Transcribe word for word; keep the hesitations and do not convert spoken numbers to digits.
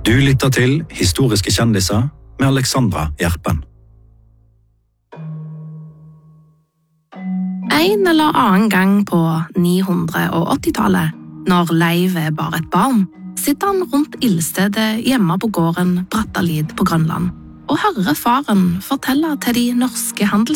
Du lytter til Historiske kjendiser med Alexandra Gjerpen. En eller annen gang på ni hundre og åtti-tallet, når Leiv er bare et barn, sitter han rundt ildstedet hjemme på gården Brattalid på Grønland og hører faren fortelle til de norske handelsfolkene